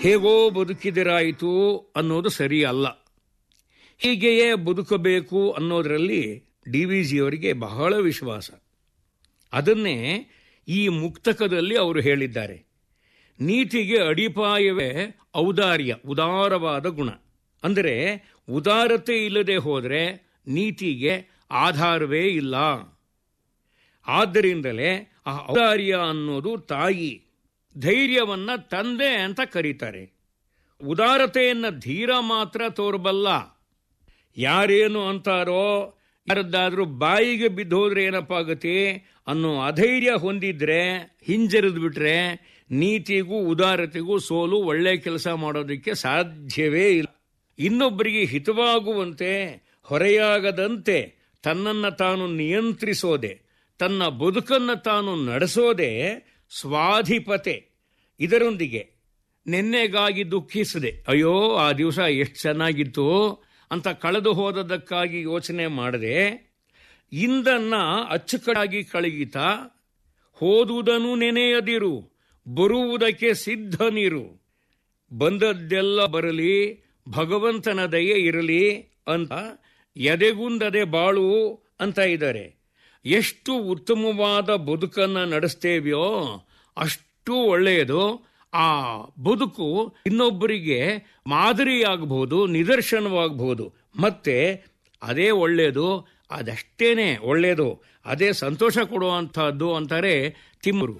ಹೇಗೋ ಬದುಕಿದರಾಯಿತು ಅನ್ನೋದು ಸರಿ ಅಲ್ಲ. ಹೀಗೆಯೇ ಬದುಕಬೇಕು ಅನ್ನೋದರಲ್ಲಿ DVಜಿಯವರಿಗೆ ಬಹಳ ವಿಶ್ವಾಸ. ಅದನ್ನೇ ಈ ಮುಕ್ತಕದಲ್ಲಿ ಅವರು ಹೇಳಿದ್ದಾರೆ. ನೀತಿಗೆ ಅಡಿಪಾಯವೇ ಔದಾರ್ಯ, ಉದಾರವಾದ ಗುಣ. ಅಂದರೆ ಉದಾರತೆ ಇಲ್ಲದೆ ಹೋದರೆ ನೀತಿಗೆ ಆಧಾರವೇ ಇಲ್ಲ. ಆದ್ದರಿಂದಲೇ ಆ ಔದಾರ್ಯ ಅನ್ನೋದು ತಾಯಿ, ಧೈರ್ಯವನ್ನ ತಂದೆ ಅಂತ ಕರೀತಾರೆ. ಉದಾರತೆಯನ್ನು ಧೀರ ಮಾತ್ರ ತೋರಬಲ್ಲ. ಯಾರೇನು ಅಂತಾರೋ, ಯಾರದ್ದಾದ್ರೂ ಬಾಯಿಗೆ ಬಿದ್ದೋದ್ರೆ ಏನಪ್ಪಾಗತ್ತೆ ಅನ್ನೋ ಅಧೈರ್ಯ ಹೊಂದಿದ್ರೆ, ಹಿಂಜರಿದು ಬಿಟ್ರೆ ನೀತಿಗೂ ಉದಾರತೆಗೂ ಸೋಲು, ಒಳ್ಳೆ ಕೆಲಸ ಮಾಡೋದಕ್ಕೆ ಸಾಧ್ಯವೇ ಇಲ್ಲ. ಇನ್ನೊಬ್ಬರಿಗೆ ಹಿತವಾಗುವಂತೆ, ಹೊರೆಯಾಗದಂತೆ ತನ್ನನ್ನು ತಾನು ನಿಯಂತ್ರಿಸೋದೆ, ತನ್ನ ಬದುಕನ್ನು ತಾನು ನಡೆಸೋದೆ ಸ್ವಾಧಿಪತೆ. ಇದರೊಂದಿಗೆ ನೆನ್ನೆಗಾಗಿ ದುಃಖಿಸದೆ, ಅಯ್ಯೋ ಆ ದಿವಸ ಎಷ್ಟು ಚೆನ್ನಾಗಿತ್ತು ಅಂತ ಕಳೆದು ಹೋದದಕ್ಕಾಗಿ ಯೋಚನೆ ಮಾಡದೆ, ಇಂದನ್ನ ಅಚ್ಚುಕಟ್ಟಾಗಿ ಕಳಗಿತಾ ಹೋದುದನ್ನು ನೆನೆಯದಿರು, ಬರುವುದಕ್ಕೆ ಸಿದ್ಧನಿರು, ಬಂದದ್ದೆಲ್ಲ ಬರಲಿ, ಭಗವಂತನ ದಯೆ ಇರಲಿ ಅಂತ ಎದೆಗುಂದದೆ ಬಾಳು ಅಂತ ಇದ್ದಾರೆ. ಎಷ್ಟು ಉತ್ತಮವಾದ ಬದುಕನ್ನು ನಡೆಸ್ತೇವೆಯೋ ಅಷ್ಟು ಒಳ್ಳೆಯದು. ಆ ಬದುಕು ಇನ್ನೊಬ್ಬರಿಗೆ ಮಾದರಿಯಾಗಬಹುದು, ನಿದರ್ಶನವಾಗಬಹುದು. ಮತ್ತೆ ಅದೇ ಒಳ್ಳೆಯದು, ಅದಷ್ಟೇನೆ ಒಳ್ಳೆಯದು, ಅದೇ ಸಂತೋಷ ಕೊಡುವಂತಹದ್ದು ಅಂತಾರೆ ತಿಮ್ಮರು.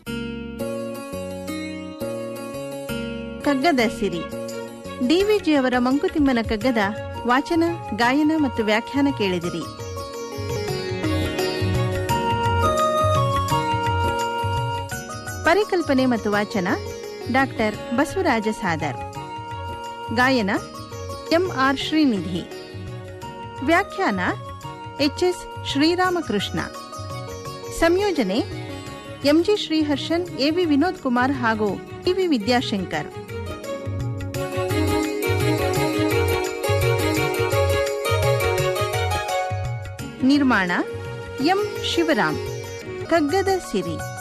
ಕಗ್ಗದ ಸಿರಿ. DVಜಿಯವರ ಮಂಕುತಿಮ್ಮನ ಕಗ್ಗದ ವಾಚನ, ಗಾಯನ ಮತ್ತು ವ್ಯಾಖ್ಯಾನ ಕೇಳಿದಿರಿ. ಪರಿಕಲ್ಪನೆ ಮತ್ತು ವಾಚನ ಡಾಕ್ಟರ್ ಬಸವರಾಜ ಸಾದರ್. ಗಾಯನ MR ಶ್ರೀನಿಧಿ. ವ್ಯಾಖ್ಯಾನ HS ಶ್ರೀರಾಮಕೃಷ್ಣ. ಸಂಯೋಜನೆ MG ಶ್ರೀಹರ್ಷನ್, AV ವಿನೋದ್ ಕುಮಾರ್ ಹಾಗೂ TV ವಿದ್ಯಾಶಂಕರ್. ನಿರ್ಮಾಣ M ಶಿವರಾಮ್. ಕಗ್ಗದ ಸಿರಿ.